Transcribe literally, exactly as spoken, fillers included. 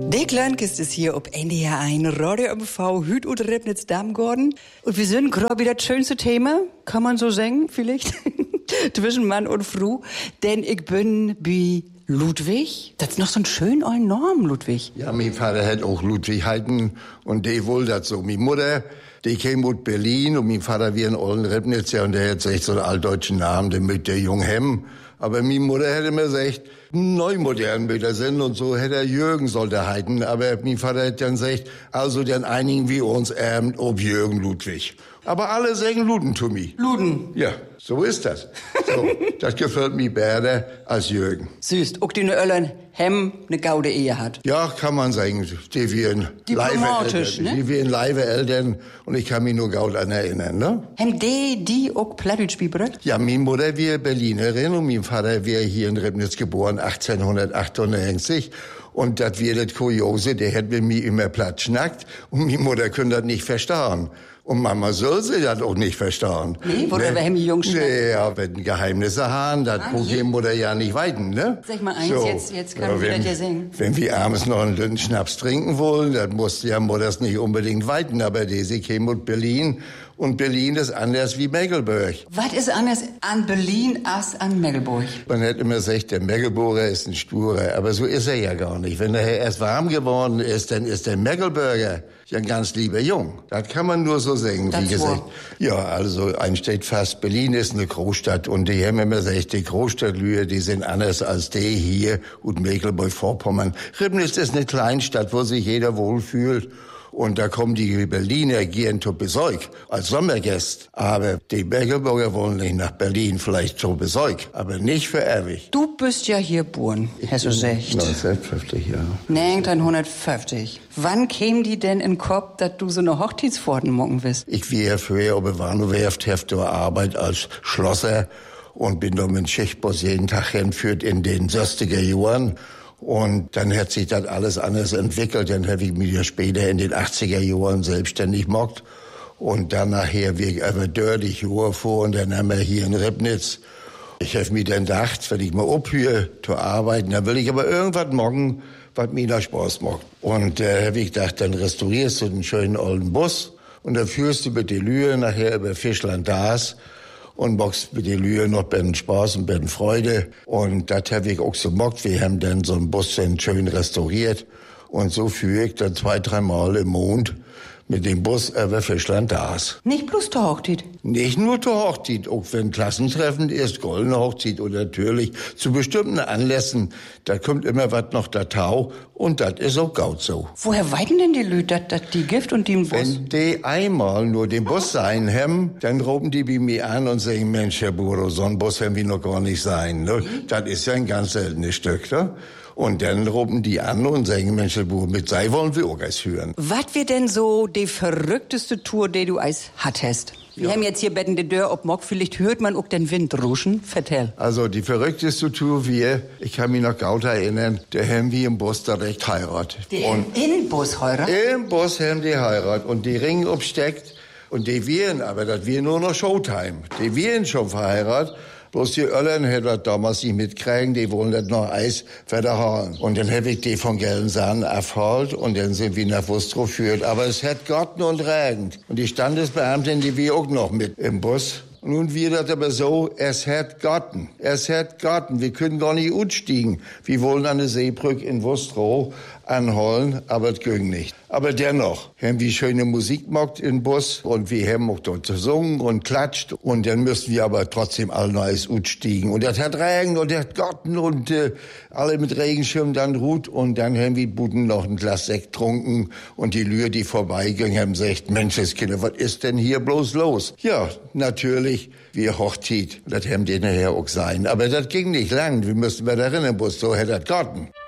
Die Kleinkiste ist hier ob N D R eins, Radio M V, Hüt und Rebnitz Damgorden. Und wir sind gerade wieder das schönste Thema, kann man so sagen, vielleicht, zwischen Mann und Frau. Denn ich bin bei Ludwig. Das ist noch so ein schön alten Namen, Ludwig. Ja, mein Vater hat auch Ludwig heiten und der wohl das so. Meine Mutter, die kam aus Berlin und mein Vater wie ein alten Rebnitzer und der hat echt so einen altdeutschen Namen, der mit der Junghem. Aber meine Mutter hätte mir gesagt, neumodern wird er sein und so hätte er Jürgen sollte heiten. Aber mein Vater hat dann gesagt, also dann einigen wir uns ähm, ob Jürgen Ludwig. Aber alle sagen Luden to me. Luden? Ja, so ist das. So, das gefällt mir besser als Jürgen. Süß, auch die ne Öllern Hemm ne gaude Ehe hat. Ja, kann man sagen, die wir in Diplomatisch, Eltern, ne? Die wir in Leibe Eltern und ich kann mich nur gaut an erinnern, ne? Hem die, die auch Plattdeutsch bibret? Ja, meine Mutter wir Berlinerin und mein Vater wir hier in Rebnitz geboren, achtzehnhundertachtundneunzig. Und das wir das Kuriose, der hat mit mir immer platt schnackt und meine Mutter könnte das nicht verstehen. Und Mama soll sie das auch nicht verstehen. Nee, wo der Hemmi Jung schnackt? Nee, ja, wenn Geheimnisse haben, das Ah, Problem Mutter ja nicht weiten, ne? Sag mal eins, So. jetzt, jetzt kann Ja, ich wenn, das ja singen. Wenn wir abends noch einen dünnen Schnaps trinken wollen, dann muss ja Mutters nicht unbedingt weiten, aber diese käme aus Berlin und Berlin ist anders wie Mecklenburg. Was ist anders an Berlin als an Mecklenburg? Man hat immer gesagt, der Meckelburger ist ein Sturer, aber so ist er ja gar nicht. Wenn er erst warm geworden ist, dann ist der Meckelburger ja ein ganz lieber Jung. Das kann man nur so sagen, Das wie gesagt. war. Ja, also ein steht fast, Berlin ist eine Großstadt und die haben immer gesagt, die Großstadtlühe, die sind anders als die hier und Mecklenburg-Vorpommern. Ribnitz ist eine Kleinstadt, wo sich jeder wohlfühlt. Und da kommen die Berliner gern zu Besuch als Sommergäste. Aber die Mecklenburger wollen nicht nach Berlin, vielleicht zu Besuch, aber nicht für ewig. Du bist ja hier geboren, hast du gesagt. neunzehnhundertfünfzig, ja. neunzehnhundertfünfzig. Wann käm die denn in den Kopf, dass du so eine Hochzeitsforten mucken willst? Ich wäre früher auf der Warnow-Werft, hefte Arbeit als Schlosser und bin da mit dem Schichtbus jeden Tag hinführt in den sechziger Jahren. Und dann hat sich das alles anders entwickelt. Dann habe ich mich ja später in den achtziger Jahren selbstständig gemacht. Und dann nachher wie ich über dördig Jahre vor und dann haben wir hier in Rebnitz. Ich habe mir dann gedacht, wenn ich mal abhöre zu arbeiten, dann will ich aber irgendwas machen, was mir da Spaß macht. Und äh, habe ich gedacht, dann restaurierst du den schönen alten Bus und dann führst du mit der Lühe nachher über Fischland das und machst mit der Lühe noch einen Spaß und einen Freude. Und das habe ich auch so gemacht. Wir haben dann so einen Bus dann schön restauriert. Und so führe ich dann zwei, dreimal im Monat mit dem Bus über Fischland das. Nicht bloß zur Hochzeit. Nicht nur zur Hochzeit, auch wenn Klassentreffen ist, goldene Hochzeit und natürlich zu bestimmten Anlässen, da kommt immer was noch da Tau und das ist auch gaut so. Woher weiten denn die Leute, dass die Gift und die im Bus? Wenn die einmal nur den Bus sein haben, dann roben die bei mir an und sagen, Mensch, Herr Buro, so ein Bus haben wir noch gar nicht sein. Ne? Das ist ja ein ganz seltenes Stück. Ne? Und dann roben die an und sagen, Mensch, Herr Buro, mit sei wollen wir auch eins hören. Was wir denn so die verrückteste Tour, die du eis hattest? Wir Ja. haben jetzt hier Betten de Dörr ob Mock, vielleicht hört man auch den Wind ruschen. Vertell. Also die verrückteste Tour wir, ich kann mich noch gut erinnern, da haben wir im Bus direkt heiratet. Die Und in Bus heurer? im Bus haben die heiratet und die Ringe absteckt und die wären, aber das wäre nur noch Showtime. Die wären schon verheiratet. Bloß die Öllern hätten das damals nicht mitkriegen, die wollen das noch Eis verdauen. Und dann habe ich die von Gelnsan abgeholt und dann sind wir nach Wustrow geführt. Aber es hat Gott und regend. Und die Standesbeamtin, die wir auch noch mit im Bus. Und nun wird das aber so, es hat Gotten. Es hat Gotten. Wir können gar nicht ausstiegen. Wir wollen an der Seebrücke in Wustrow anholen, aber es ging nicht. Aber dennoch haben wir schöne Musik gemacht im Bus und wir haben auch dort gesungen und klatscht und dann müssen wir aber trotzdem alle noch ausstiegen. Und das hat Regen und das hat Gotten und äh, alle mit Regenschirm dann ruht und dann haben wir Buden noch ein Glas Sekt getrunken und die Lühe, die vorbeigingen, haben gesagt, Menschenskinder, was ist denn hier bloß los? Ja, natürlich, wir Hochzeit. Das haben die nachher auch sein. Aber das ging nicht lang. Wir müssen bei der Rinnenbus, so hätte das Gotten.